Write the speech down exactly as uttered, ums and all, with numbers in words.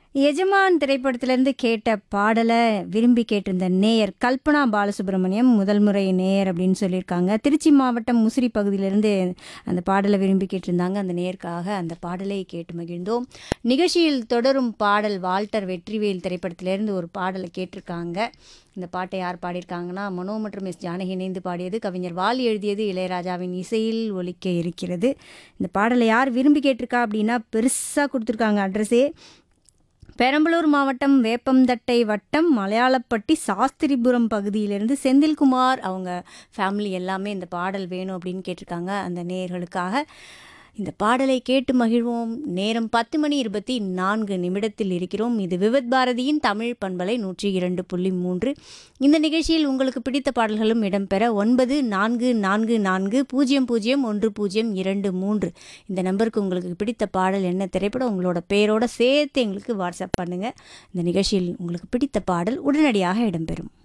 எஜமான் திரைப்படத்திலேருந்து கேட்ட பாடலை விரும்பி கேட்டிருந்த நேயர் கல்பனா பாலசுப்ரமணியம் முதல் முறை நேயர் அப்படின்னு சொல்லியிருக்காங்க. திருச்சி மாவட்டம் முசிறி பகுதியிலேருந்து அந்த பாடலை விரும்பி கேட்டிருந்தாங்க. அந்த நேயருக்காக அந்த பாடலை கேட்டு மகிழ்ந்தோம். நிகழ்ச்சியில் தொடரும் பாடல் வால்டர் வெற்றிவேல் திரைப்படத்திலேருந்து ஒரு பாடலை கேட்டிருக்காங்க. இந்த பாட்டை யார் பாடியிருக்காங்கன்னா மனோ மற்றும் எஸ் ஜானகி இணைந்து பாடியது, கவிஞர் வாலி எழுதியது, இளையராஜாவின் இசையில் ஒலிக்க இருக்கிறது. இந்த பாடலை யார் விரும்பி கேட்டிருக்கா அப்படின்னா பெருசாக கொடுத்துருக்காங்க அட்ரஸே. பெரம்பலூர் மாவட்டம் வேப்பந்தட்டை வட்டம் மலையாளப்பட்டி சாஸ்திரிபுரம் பகுதியிலிருந்து செந்தில்குமார் அவங்க ஃபேமிலி எல்லாமே இந்த பாடல் வேணும் அப்படின்னு கேட்டிருக்காங்க. அந்த நேயர்களுக்காக இந்த பாடலை கேட்டு மகிழ்வோம். நேரம் பத்து மணி இருபத்தி நான்கு நிமிடத்தில் இருக்கிறோம். இது விவித் பாரதியின் தமிழ் பண்பலை நூற்றி இரண்டு புள்ளி மூன்று. இந்த நிகழ்ச்சியில் உங்களுக்கு பிடித்த பாடல்களும் இடம்பெற ஒன்பது நான்கு நான்கு நான்கு பூஜ்ஜியம் பூஜ்ஜியம் ஒன்று பூஜ்ஜியம் இரண்டு மூன்று இந்த நம்பருக்கு உங்களுக்கு பிடித்த பாடல் என்ன திரைப்படம் உங்களோட பேரோட சேர்த்து எங்களுக்கு வாட்ஸ்அப் பண்ணுங்கள். இந்த நிகழ்ச்சியில் உங்களுக்கு பிடித்த பாடல் உடனடியாக இடம்பெறும்.